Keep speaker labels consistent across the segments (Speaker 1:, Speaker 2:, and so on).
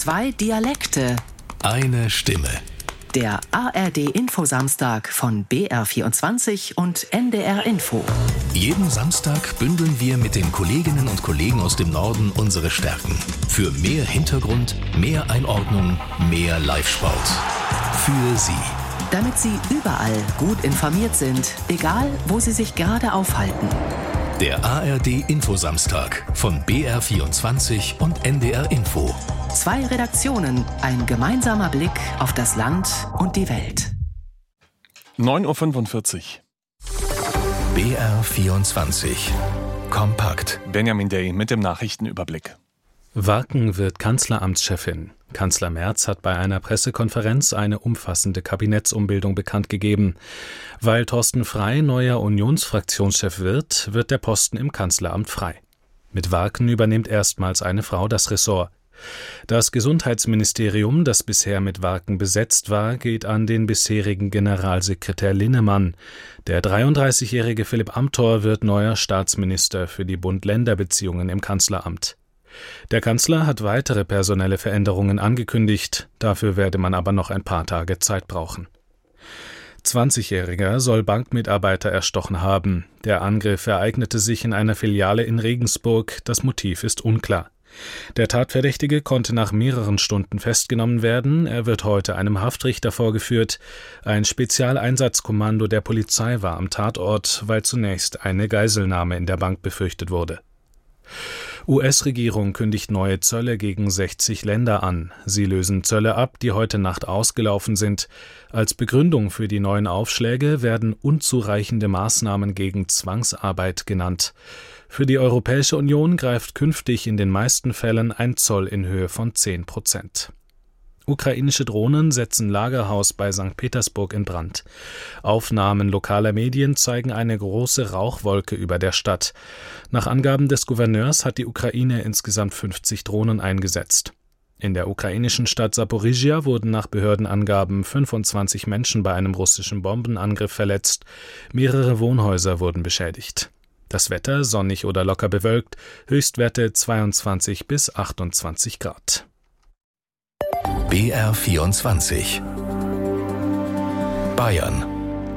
Speaker 1: Zwei Dialekte.
Speaker 2: Eine Stimme.
Speaker 1: Der ARD-Infosamstag von BR24 und NDR Info.
Speaker 2: Jeden Samstag bündeln wir mit den Kolleginnen und Kollegen aus dem Norden unsere Stärken. Für mehr Hintergrund, mehr Einordnung, mehr Live-Sport. Für Sie.
Speaker 1: Damit Sie überall gut informiert sind, egal wo Sie sich gerade aufhalten.
Speaker 2: Der ARD-Infosamstag von BR24 und NDR Info.
Speaker 1: Zwei Redaktionen, ein gemeinsamer Blick auf das Land und die Welt.
Speaker 3: 9.45 Uhr.
Speaker 2: BR24. Kompakt.
Speaker 3: Benjamin Day mit dem Nachrichtenüberblick.
Speaker 4: Warken wird Kanzleramtschefin. Kanzler Merz hat bei einer Pressekonferenz eine umfassende Kabinettsumbildung bekannt gegeben. Weil Thorsten Frey neuer Unionsfraktionschef wird, wird der Posten im Kanzleramt frei. Mit Warken übernimmt erstmals eine Frau das Ressort. Das Gesundheitsministerium, das bisher mit Warken besetzt war, geht an den bisherigen Generalsekretär Linnemann. Der 33-jährige Philipp Amthor wird neuer Staatsminister für die Bund-Länder-Beziehungen im Kanzleramt. Der Kanzler hat weitere personelle Veränderungen angekündigt, dafür werde man aber noch ein paar Tage Zeit brauchen. 20-Jähriger soll Bankmitarbeiter erstochen haben. Der Angriff ereignete sich in einer Filiale in Regensburg, das Motiv ist unklar. Der Tatverdächtige konnte nach mehreren Stunden festgenommen werden, er wird heute einem Haftrichter vorgeführt. Ein Spezialeinsatzkommando der Polizei war am Tatort, weil zunächst eine Geiselnahme in der Bank befürchtet wurde. US-Regierung kündigt neue Zölle gegen 60 Länder an. Sie lösen Zölle ab, die heute Nacht ausgelaufen sind. Als Begründung für die neuen Aufschläge werden unzureichende Maßnahmen gegen Zwangsarbeit genannt. Für die Europäische Union greift künftig in den meisten Fällen ein Zoll in Höhe von 10%. Ukrainische Drohnen setzen Lagerhaus bei St. Petersburg in Brand. Aufnahmen lokaler Medien zeigen eine große Rauchwolke über der Stadt. Nach Angaben des Gouverneurs hat die Ukraine insgesamt 50 Drohnen eingesetzt. In der ukrainischen Stadt Saporizhia wurden nach Behördenangaben 25 Menschen bei einem russischen Bombenangriff verletzt. Mehrere Wohnhäuser wurden beschädigt. Das Wetter sonnig oder locker bewölkt, Höchstwerte 22 bis 28 Grad.
Speaker 2: BR24 Bayern.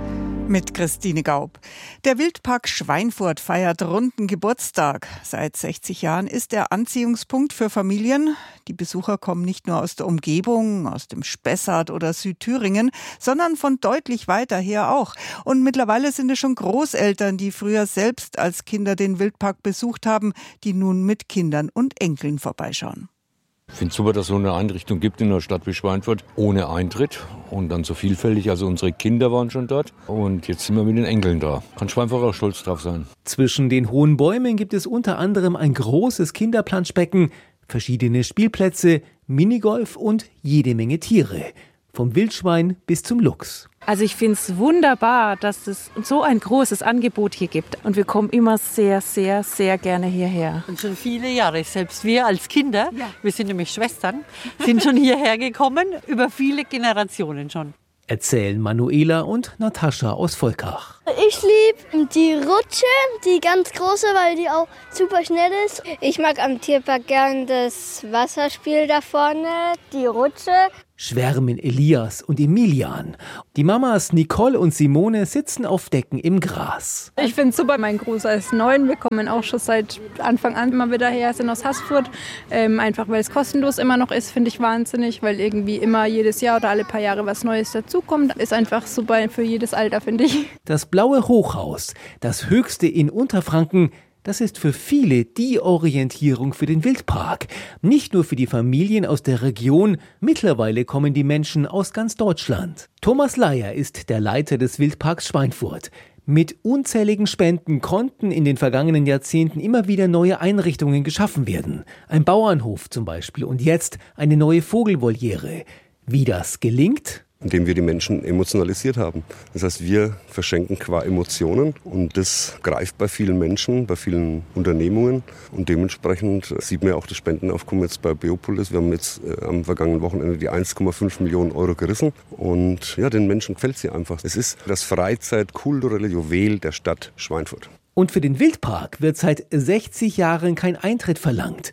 Speaker 5: Mit Christine Gaub. Der Wildpark Schweinfurt feiert runden Geburtstag. Seit 60 Jahren ist er Anziehungspunkt für Familien. Die Besucher kommen nicht nur aus der Umgebung, aus dem Spessart oder Südthüringen, sondern von deutlich weiter her auch. Und mittlerweile sind es schon Großeltern, die früher selbst als Kinder den Wildpark besucht haben, die nun mit Kindern und Enkeln vorbeischauen.
Speaker 6: Ich finde es super, dass es so eine Einrichtung gibt in einer Stadt wie Schweinfurt ohne Eintritt und dann so vielfältig. Also unsere Kinder waren schon dort und jetzt sind wir mit den Enkeln da. Kann Schweinfurt auch stolz drauf sein.
Speaker 7: Zwischen den hohen Bäumen gibt es unter anderem ein großes Kinderplanschbecken, verschiedene Spielplätze, Minigolf und jede Menge Tiere. Vom Wildschwein bis zum Luchs.
Speaker 8: Also ich finde es wunderbar, dass es so ein großes Angebot hier gibt. Und wir kommen immer sehr, sehr, sehr gerne hierher.
Speaker 9: Und schon viele Jahre, selbst wir als Kinder, wir sind nämlich Schwestern, sind schon hierher gekommen, über viele Generationen schon.
Speaker 7: Erzählen Manuela und Natascha aus Volkach.
Speaker 10: Ich liebe die Rutsche, die ganz große, weil die auch super schnell ist. Ich mag am Tierpark gern das Wasserspiel da vorne, die Rutsche.
Speaker 7: Schwärmen Elias und Emilian. Die Mamas Nicole und Simone sitzen auf Decken im Gras.
Speaker 11: Ich finde es super, mein Großer ist 9. Wir kommen auch schon seit Anfang an immer wieder her, sind aus Haßfurt. Einfach weil es kostenlos immer noch ist, finde ich wahnsinnig, weil irgendwie immer jedes Jahr oder alle paar Jahre was Neues dazukommt. Ist einfach super für jedes Alter, finde ich.
Speaker 7: Das Blaue Hochhaus, das höchste in Unterfranken, das ist für viele die Orientierung für den Wildpark. Nicht nur für die Familien aus der Region, mittlerweile kommen die Menschen aus ganz Deutschland. Thomas Leier ist der Leiter des Wildparks Schweinfurt. Mit unzähligen Spenden konnten in den vergangenen Jahrzehnten immer wieder neue Einrichtungen geschaffen werden. Ein Bauernhof zum Beispiel und jetzt eine neue Vogelvoliere. Wie das gelingt?
Speaker 12: Indem wir die Menschen emotionalisiert haben. Das heißt, wir verschenken qua Emotionen und das greift bei vielen Menschen, bei vielen Unternehmungen und dementsprechend sieht man ja auch das Spendenaufkommen jetzt bei Biopolis. Wir haben jetzt am vergangenen Wochenende die 1,5 Millionen Euro gerissen und ja, den Menschen gefällt sie einfach. Es ist das Freizeit-kulturelle Juwel der Stadt Schweinfurt.
Speaker 7: Und für den Wildpark wird seit 60 Jahren kein Eintritt verlangt.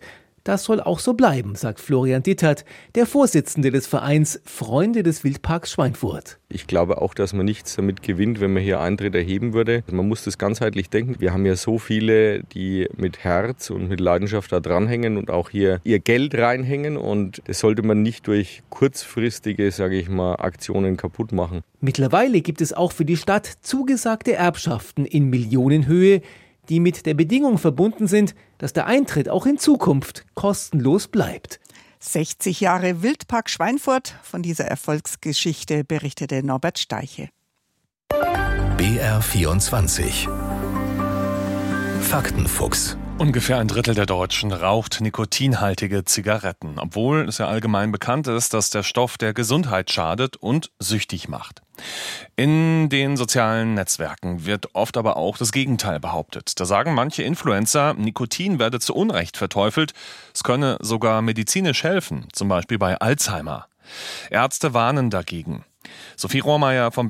Speaker 7: Das soll auch so bleiben, sagt Florian Dittert, der Vorsitzende des Vereins Freunde des Wildparks Schweinfurt.
Speaker 13: Ich glaube auch, dass man nichts damit gewinnt, wenn man hier Eintritt erheben würde. Man muss das ganzheitlich denken. Wir haben ja so viele, die mit Herz und mit Leidenschaft da dranhängen und auch hier ihr Geld reinhängen. Und das sollte man nicht durch kurzfristige, sage ich mal, Aktionen kaputt machen.
Speaker 7: Mittlerweile gibt es auch für die Stadt zugesagte Erbschaften in Millionenhöhe, die mit der Bedingung verbunden sind, dass der Eintritt auch in Zukunft kostenlos bleibt.
Speaker 5: 60 Jahre Wildpark Schweinfurt. Von dieser Erfolgsgeschichte berichtete Norbert Steiche.
Speaker 2: BR24 Faktenfuchs.
Speaker 3: Ungefähr ein Drittel der Deutschen raucht nikotinhaltige Zigaretten, obwohl es ja allgemein bekannt ist, dass der Stoff der Gesundheit schadet und süchtig macht. In den sozialen Netzwerken wird oft aber auch das Gegenteil behauptet. Da sagen manche Influencer, Nikotin werde zu Unrecht verteufelt, es könne sogar medizinisch helfen, zum Beispiel bei Alzheimer. Ärzte warnen dagegen. Sophie Rohrmeier vom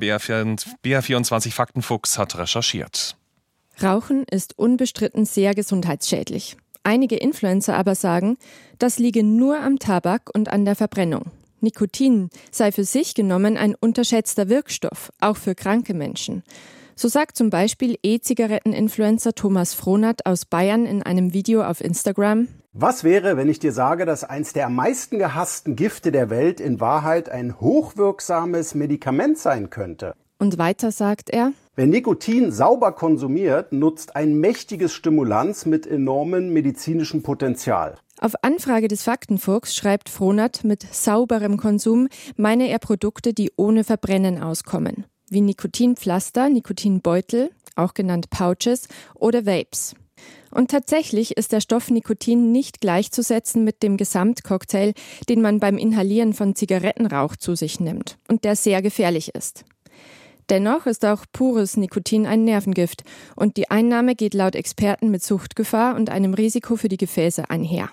Speaker 3: BR24 Faktenfuchs hat recherchiert.
Speaker 14: Rauchen ist unbestritten sehr gesundheitsschädlich. Einige Influencer aber sagen, das liege nur am Tabak und an der Verbrennung. Nikotin sei für sich genommen ein unterschätzter Wirkstoff, auch für kranke Menschen. So sagt zum Beispiel E-Zigaretten-Influencer Thomas Frohnert aus Bayern in einem Video auf Instagram:
Speaker 15: Was wäre, wenn ich dir sage, dass eins der am meisten gehassten Gifte der Welt in Wahrheit ein hochwirksames Medikament sein könnte?
Speaker 14: Und weiter sagt er:
Speaker 15: Wer Nikotin sauber konsumiert, nutzt ein mächtiges Stimulanz mit enormem medizinischem Potenzial.
Speaker 14: Auf Anfrage des Faktenfuchs schreibt Frohnert, mit sauberem Konsum meine er Produkte, die ohne Verbrennen auskommen, wie Nikotinpflaster, Nikotinbeutel, auch genannt Pouches, oder Vapes. Und tatsächlich ist der Stoff Nikotin nicht gleichzusetzen mit dem Gesamtcocktail, den man beim Inhalieren von Zigarettenrauch zu sich nimmt und der sehr gefährlich ist. Dennoch ist auch pures Nikotin ein Nervengift und die Einnahme geht laut Experten mit Suchtgefahr und einem Risiko für die Gefäße einher.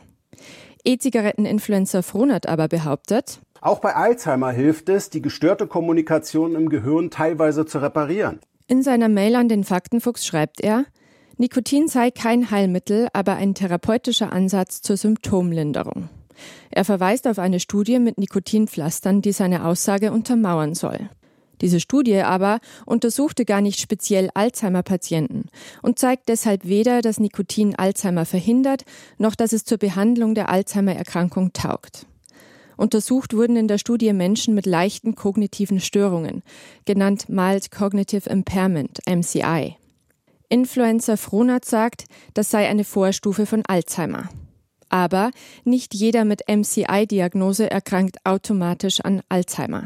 Speaker 14: E-Zigaretten-Influencer Frohnert aber behauptet:
Speaker 15: Auch bei Alzheimer hilft es, die gestörte Kommunikation im Gehirn teilweise zu reparieren.
Speaker 14: In seiner Mail an den Faktenfuchs schreibt er: Nikotin sei kein Heilmittel, aber ein therapeutischer Ansatz zur Symptomlinderung. Er verweist auf eine Studie mit Nikotinpflastern, die seine Aussage untermauern soll. Diese Studie aber untersuchte gar nicht speziell Alzheimer-Patienten und zeigt deshalb weder, dass Nikotin Alzheimer verhindert, noch dass es zur Behandlung der Alzheimer-Erkrankung taugt. Untersucht wurden in der Studie Menschen mit leichten kognitiven Störungen, genannt Mild Cognitive Impairment, MCI. Influencer Frohnert sagt, das sei eine Vorstufe von Alzheimer. Aber nicht jeder mit MCI-Diagnose erkrankt automatisch an Alzheimer.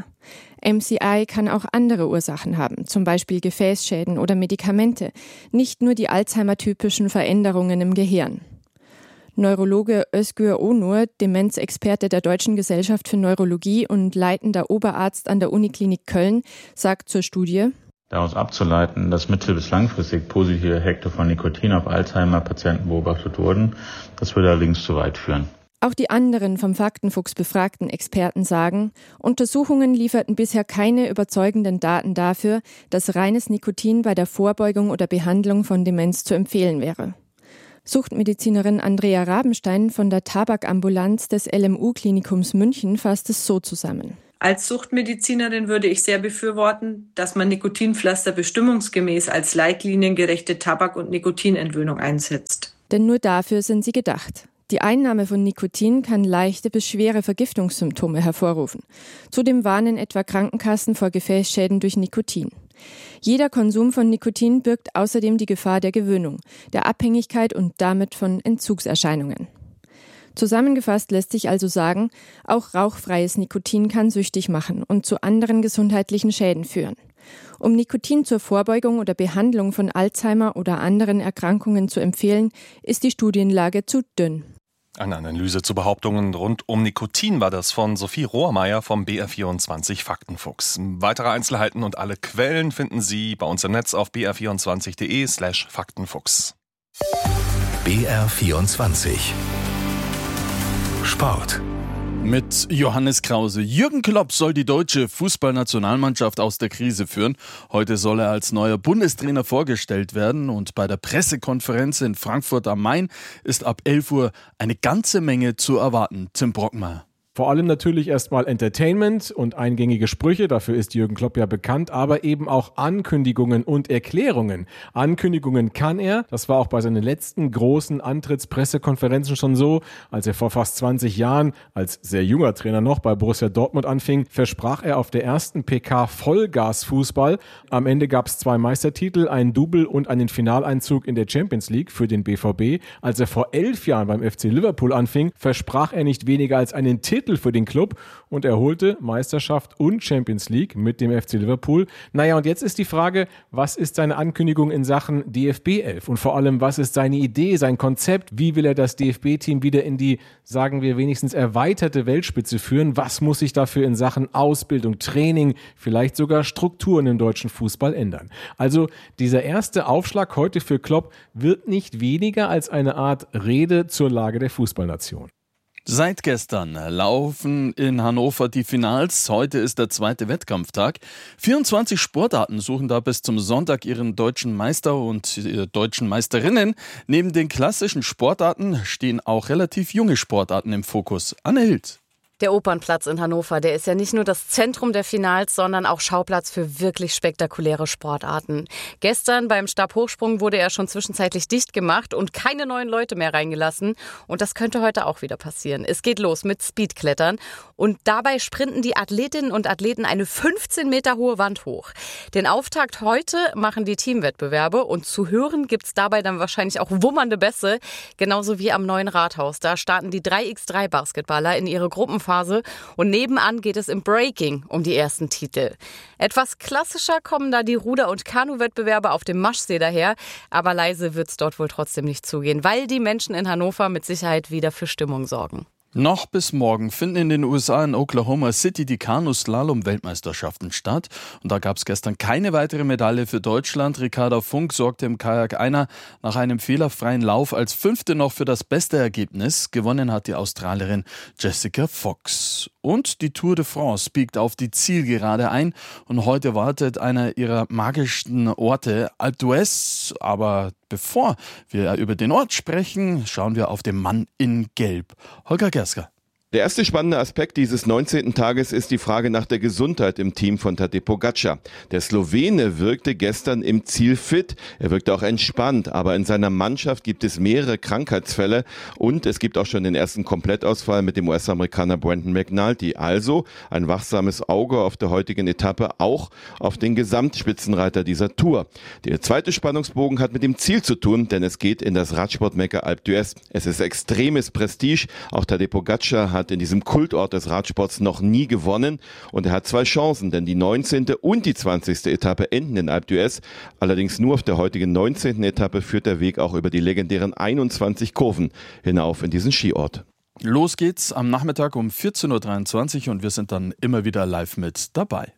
Speaker 14: MCI kann auch andere Ursachen haben, zum Beispiel Gefäßschäden oder Medikamente, nicht nur die Alzheimer-typischen Veränderungen im Gehirn. Neurologe Özgür Onur, Demenzexperte der Deutschen Gesellschaft für Neurologie und leitender Oberarzt an der Uniklinik Köln, sagt zur Studie:
Speaker 16: Daraus abzuleiten, dass mittel- bis langfristig positive Effekte von Nikotin auf Alzheimer-Patienten beobachtet wurden, das würde allerdings zu weit führen.
Speaker 14: Auch die anderen vom Faktenfuchs befragten Experten sagen, Untersuchungen lieferten bisher keine überzeugenden Daten dafür, dass reines Nikotin bei der Vorbeugung oder Behandlung von Demenz zu empfehlen wäre. Suchtmedizinerin Andrea Rabenstein von der Tabakambulanz des LMU-Klinikums München fasst es so zusammen.
Speaker 17: Als Suchtmedizinerin würde ich sehr befürworten, dass man Nikotinpflaster bestimmungsgemäß als leitliniengerechte Tabak- und Nikotinentwöhnung einsetzt.
Speaker 14: Denn nur dafür sind sie gedacht. Die Einnahme von Nikotin kann leichte bis schwere Vergiftungssymptome hervorrufen. Zudem warnen etwa Krankenkassen vor Gefäßschäden durch Nikotin. Jeder Konsum von Nikotin birgt außerdem die Gefahr der Gewöhnung, der Abhängigkeit und damit von Entzugserscheinungen. Zusammengefasst lässt sich also sagen, auch rauchfreies Nikotin kann süchtig machen und zu anderen gesundheitlichen Schäden führen. Um Nikotin zur Vorbeugung oder Behandlung von Alzheimer oder anderen Erkrankungen zu empfehlen, ist die Studienlage zu dünn.
Speaker 3: Eine Analyse zu Behauptungen rund um Nikotin war das von Sophie Rohrmeier vom BR24 Faktenfuchs. Weitere Einzelheiten und alle Quellen finden Sie bei uns im Netz auf br24.de/Faktenfuchs.
Speaker 2: BR24 Sport.
Speaker 18: Mit Johannes Krause. Jürgen Klopp soll die deutsche Fußballnationalmannschaft aus der Krise führen. Heute soll er als neuer Bundestrainer vorgestellt werden. Und bei der Pressekonferenz in Frankfurt am Main ist ab 11 Uhr eine ganze Menge zu erwarten. Tim Brockmeier.
Speaker 19: Vor allem natürlich erstmal Entertainment und eingängige Sprüche, dafür ist Jürgen Klopp ja bekannt, aber eben auch Ankündigungen und Erklärungen. Ankündigungen kann er, das war auch bei seinen letzten großen Antrittspressekonferenzen schon so, als er vor fast 20 Jahren als sehr junger Trainer noch bei Borussia Dortmund anfing, versprach er auf der ersten PK Vollgas-Fußball. Am Ende gab es 2 Meistertitel, einen Double und einen Finaleinzug in der Champions League für den BVB. Als er vor 11 Jahren beim FC Liverpool anfing, versprach er nicht weniger als einen Titel für den Club und er holte Meisterschaft und Champions League mit dem FC Liverpool. Naja, und jetzt ist die Frage, was ist seine Ankündigung in Sachen DFB 11 und vor allem, was ist seine Idee, sein Konzept, wie will er das DFB-Team wieder in die, sagen wir wenigstens erweiterte Weltspitze führen, was muss sich dafür in Sachen Ausbildung, Training, vielleicht sogar Strukturen im deutschen Fußball ändern. Also dieser erste Aufschlag heute für Klopp wird nicht weniger als eine Art Rede zur Lage der Fußballnation.
Speaker 18: Seit gestern laufen in Hannover die Finals. Heute ist der zweite Wettkampftag. 24 Sportarten suchen da bis zum Sonntag ihren deutschen Meister und deutschen Meisterinnen. Neben den klassischen Sportarten stehen auch relativ junge Sportarten im Fokus. Anne Hild.
Speaker 20: Der Opernplatz in Hannover, der ist ja nicht nur das Zentrum der Finals, sondern auch Schauplatz für wirklich spektakuläre Sportarten. Gestern beim Stabhochsprung wurde er schon zwischenzeitlich dicht gemacht und keine neuen Leute mehr reingelassen. Und das könnte heute auch wieder passieren. Es geht los mit Speedklettern und dabei sprinten die Athletinnen und Athleten eine 15 Meter hohe Wand hoch. Den Auftakt heute machen die Teamwettbewerbe und zu hören gibt's dabei dann wahrscheinlich auch wummernde Bässe, genauso wie am neuen Rathaus. Da starten die 3x3-Basketballer in ihre Gruppenphase und nebenan geht es im Breaking um die ersten Titel. Etwas klassischer kommen da die Ruder- und Kanu-Wettbewerbe auf dem Maschsee daher, aber leise wird's dort wohl trotzdem nicht zugehen, weil die Menschen in Hannover mit Sicherheit wieder für Stimmung sorgen.
Speaker 18: Noch bis morgen finden in den USA in Oklahoma City die Kanu-Slalom-Weltmeisterschaften statt. Und da gab es gestern keine weitere Medaille für Deutschland. Ricarda Funk sorgte im Kajak Einer nach einem fehlerfreien Lauf als 5. noch für das beste Ergebnis. Gewonnen hat die Australierin Jessica Fox. Und die Tour de France biegt auf die Zielgerade ein. Und heute wartet einer ihrer magischsten Orte, Alpe d'Huez. Aber bevor wir über den Ort sprechen, schauen wir auf den Mann in Gelb. Holger Gersker.
Speaker 21: Der erste spannende Aspekt dieses 19. Tages ist die Frage nach der Gesundheit im Team von Tadej Pogačar. Der Slowene wirkte gestern im Ziel fit. Er wirkte auch entspannt, aber in seiner Mannschaft gibt es mehrere Krankheitsfälle und es gibt auch schon den ersten Komplettausfall mit dem US-Amerikaner Brendan McNulty. Also ein wachsames Auge auf der heutigen Etappe, auch auf den Gesamtspitzenreiter dieser Tour. Der zweite Spannungsbogen hat mit dem Ziel zu tun, denn es geht in das Radsportmekka Alpe d'Huez. Es ist extremes Prestige. Auch Tadej Pogačar hat in diesem Kultort des Radsports noch nie gewonnen und er hat 2 Chancen, denn die 19. und die 20. Etappe enden in Alpe d'Huez. Allerdings nur auf der heutigen 19. Etappe führt der Weg auch über die legendären 21 Kurven hinauf in diesen Skiort.
Speaker 18: Los geht's am Nachmittag um 14.23 Uhr und wir sind dann immer wieder live mit dabei.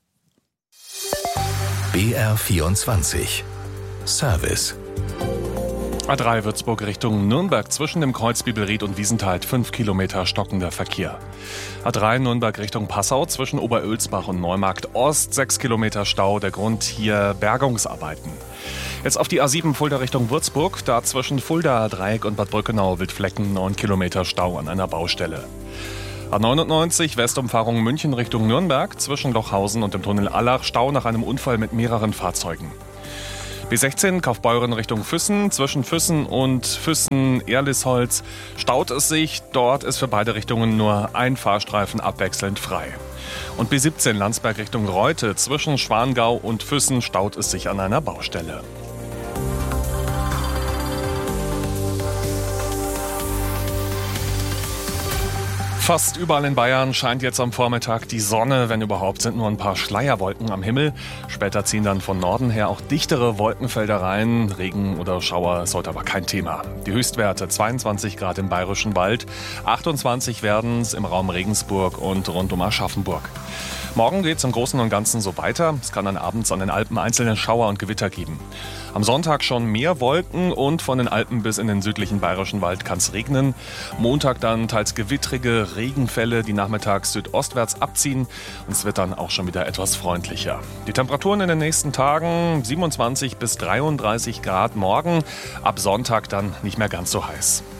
Speaker 2: BR24 Service.
Speaker 3: A3 Würzburg Richtung Nürnberg zwischen dem Kreuz Bibelried und Wiesenthal 5 Kilometer stockender Verkehr. A3 Nürnberg Richtung Passau zwischen Oberölsbach und Neumarkt Ost 6 Kilometer Stau. Der Grund hier Bergungsarbeiten. Jetzt auf die A7 Fulda Richtung Würzburg. Da zwischen Fulda Dreieck und Bad Brückenau Wildflecken 9 Kilometer Stau an einer Baustelle. A99 Westumfahrung München Richtung Nürnberg zwischen Lochhausen und dem Tunnel Allach Stau nach einem Unfall mit mehreren Fahrzeugen. B16 Kaufbeuren Richtung Füssen. Zwischen Füssen und Füssen-Erlisholz staut es sich. Dort ist für beide Richtungen nur ein Fahrstreifen abwechselnd frei. Und B17 Landsberg Richtung Reute. Zwischen Schwangau und Füssen staut es sich an einer Baustelle. Fast überall in Bayern scheint jetzt am Vormittag die Sonne. Wenn überhaupt, sind nur ein paar Schleierwolken am Himmel. Später ziehen dann von Norden her auch dichtere Wolkenfelder rein. Regen oder Schauer ist heute aber kein Thema. Die Höchstwerte 22 Grad im Bayerischen Wald, 28 werden es im Raum Regensburg und rund um Aschaffenburg. Morgen geht es im Großen und Ganzen so weiter. Es kann dann abends an den Alpen einzelne Schauer und Gewitter geben. Am Sonntag schon mehr Wolken und von den Alpen bis in den südlichen Bayerischen Wald kann es regnen. Montag dann teils gewittrige Regenfälle, die nachmittags südostwärts abziehen. Und es wird dann auch schon wieder etwas freundlicher. Die Temperaturen in den nächsten Tagen 27 bis 33 Grad morgen. Ab Sonntag dann nicht mehr ganz so heiß.